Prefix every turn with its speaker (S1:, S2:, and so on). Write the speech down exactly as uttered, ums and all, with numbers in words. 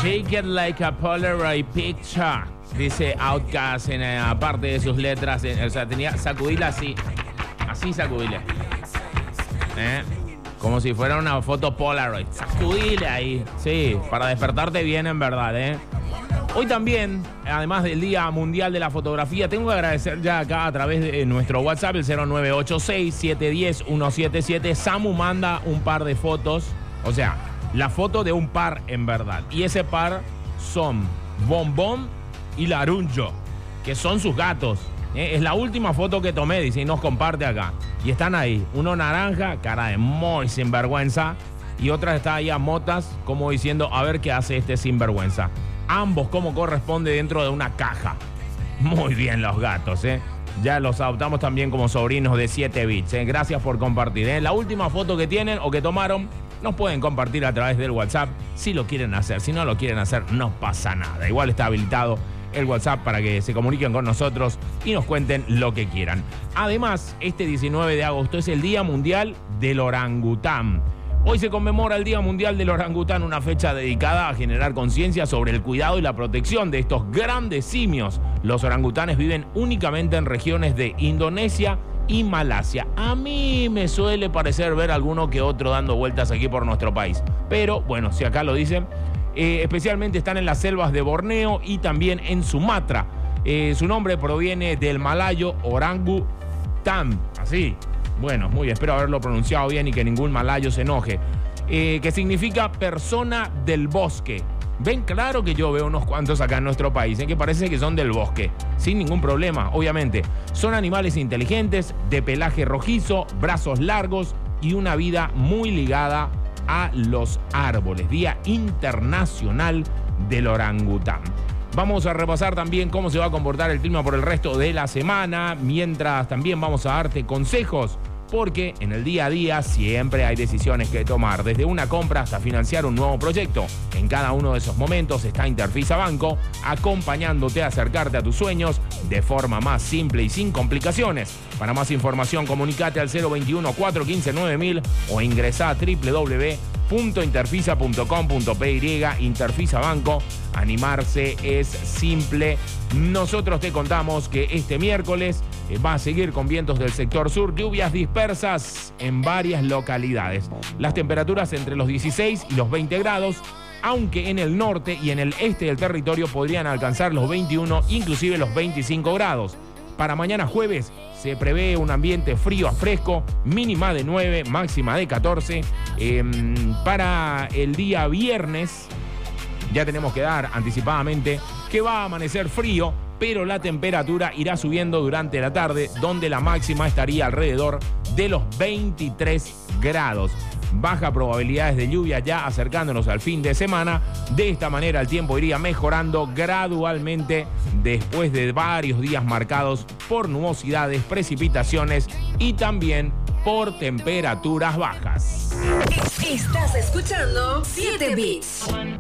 S1: Shake it like a Polaroid picture, dice Outkast en eh, aparte de sus letras. En, o sea, tenía sacudirla así, así sacudirla. ¿Eh? Como si fuera una foto Polaroid. Sacudile ahí. Sí, para despertarte bien en verdad, ¿eh? Hoy también, además del Día Mundial de la Fotografía, tengo que agradecer ya acá a través de nuestro WhatsApp, el cero nueve ocho seis, siete uno cero, uno siete siete. Samu manda un par de fotos. O sea, la foto de un par en verdad. Y ese par son Bombón y Larunjo, que son sus gatos. ¿Eh? Es la última foto que tomé, dice, y nos comparte acá. Y están ahí, uno naranja, cara de muy sinvergüenza, y otra está ahí a motas, como diciendo, a ver qué hace este sinvergüenza. Ambos como corresponde dentro de una caja. Muy bien los gatos, ¿eh? Ya los adoptamos también como sobrinos de siete bits, ¿eh? Gracias por compartir, ¿eh? La última foto que tienen o que tomaron, nos pueden compartir a través del WhatsApp si lo quieren hacer. Si no lo quieren hacer, no pasa nada. Igual está habilitado el WhatsApp para que se comuniquen con nosotros y nos cuenten lo que quieran. Además, este diecinueve de agosto es el Día Mundial del Orangután. Hoy se conmemora el Día Mundial del Orangután, una fecha dedicada a generar conciencia sobre el cuidado y la protección de estos grandes simios. Los orangutanes viven únicamente en regiones de Indonesia y Malasia. A mí me suele parecer ver alguno que otro dando vueltas aquí por nuestro país. Pero, bueno, si acá lo dicen, eh, especialmente están en las selvas de Borneo y también en Sumatra. Eh, su nombre proviene del malayo orangutan, así. Bueno, muy bien, espero haberlo pronunciado bien y que ningún malayo se enoje. Eh, que significa persona del bosque. Ven, claro que yo veo unos cuantos acá en nuestro país, ¿eh? Que parece que son del bosque, sin ningún problema, obviamente. Son animales inteligentes, de pelaje rojizo, brazos largos y una vida muy ligada a los árboles. Día Internacional del Orangután. Vamos a repasar también cómo se va a comportar el clima por el resto de la semana, mientras también vamos a darte consejos, porque en el día a día siempre hay decisiones que tomar, desde una compra hasta financiar un nuevo proyecto. En cada uno de esos momentos está Interfisa Banco, acompañándote a acercarte a tus sueños de forma más simple y sin complicaciones. Para más información, comunicate al cero veintiuno, cuatrocientos quince, nueve mil o ingresá a doble u doble u doble u punto interfisa punto com punto p y. Interfisa Banco, animarse es simple. Nosotros te contamos que este miércoles eh, va a seguir con vientos del sector sur, lluvias dispersas en varias localidades. Las temperaturas entre los dieciséis y los veinte grados, aunque en el norte y en el este del territorio podrían alcanzar los veintiuno, inclusive los veinticinco grados. Para mañana jueves se prevé un ambiente frío a fresco, mínima de nueve, máxima de catorce. Eh, para el día viernes ya tenemos que dar anticipadamente que va a amanecer frío, pero la temperatura irá subiendo durante la tarde, donde la máxima estaría alrededor de los veintitrés grados. Baja probabilidades de lluvia ya acercándonos al fin de semana. De esta manera el tiempo iría mejorando gradualmente después de varios días marcados por nubosidades, precipitaciones y también por temperaturas bajas.
S2: Estás escuchando siete bits.